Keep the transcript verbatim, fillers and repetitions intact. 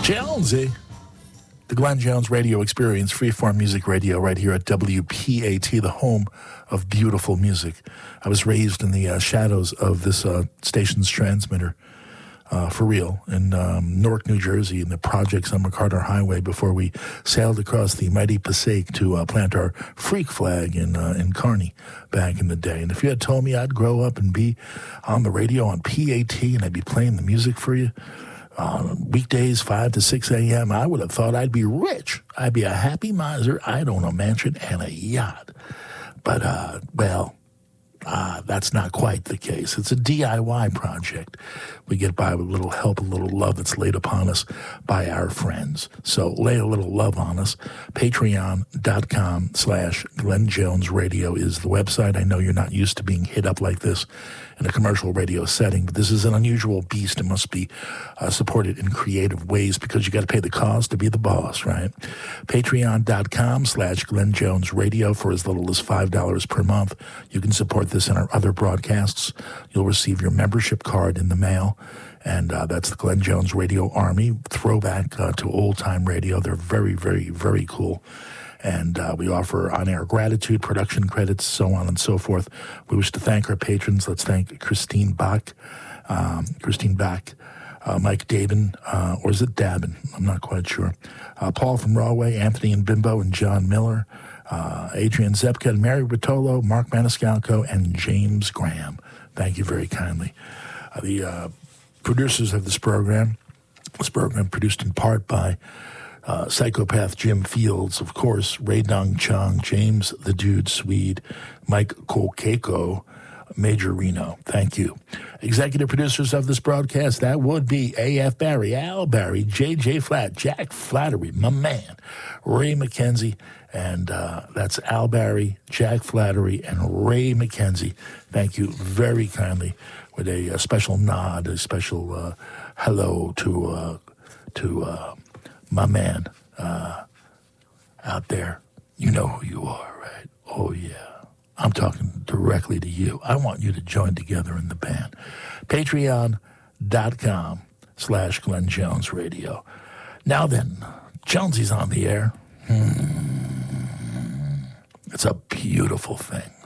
Jonesy. The Glenn Jones Radio Experience, freeform music radio right here at W P A T, the home of beautiful music. I was raised in the uh, shadows of this uh, station's transmitter, uh, for real, in um, Newark, New Jersey, in the projects on MacArthur Highway before we sailed across the mighty Passaic to uh, plant our freak flag in, uh, in Kearney back in the day. And if you had told me I'd grow up and be on the radio on P A T and I'd be playing the music for you, Uh, weekdays, five to six a.m., I would have thought I'd be rich. I'd be a happy miser. I'd own a mansion and a yacht. But, uh, well, uh, that's not quite the case. It's a D I Y project. We get by with a little help, a little love that's laid upon us by our friends. So lay a little love on us. Patreon.com slash Glenn Jones Radio is the website. I know you're not used to being hit up like this in a commercial radio setting, but this is an unusual beast. It must be uh, supported in creative ways because you got to pay the cost to be the boss, right? Patreon.com slash Glenn Jones Radio for as little as five dollars per month. You can support this in our other broadcasts. You'll receive your membership card in the mail, and uh, that's the Glenn Jones Radio Army, throwback uh, to old-time radio. They're very, very, very cool. And uh, we offer on-air gratitude, production credits, so on and so forth. We wish to thank our patrons. Let's thank Christine Bach, um, Christine Bach, uh, Mike Dabin, uh, or is it Dabin? I'm not quite sure. Uh, Paul from Rawway, Anthony and Bimbo, and John Miller, uh, Adrian Zepka, and Mary Rotolo, Mark Maniscalco, and James Graham. Thank you very kindly. Uh, the uh, producers of this program, this program produced in part by Uh, Psychopath Jim Fields, of course, Ray Dong Chung, James the Dude Swede, Mike Kolkeko, Major Reno. Thank you. Executive producers of this broadcast, that would be A F. Barry, Al Barry, J J Flat, Jack Flattery, my man, Ray McKenzie, and uh, that's Al Barry, Jack Flattery, and Ray McKenzie. Thank you very kindly with a, a special nod, a special uh, hello to uh, to uh, my man uh, out there. You know who you are, right? Oh, yeah. I'm talking directly to you. I want you to join together in the band. Patreon.com slash Glenn Jones Radio. Now then, Jonesy's on the air. Hmm. It's a beautiful thing.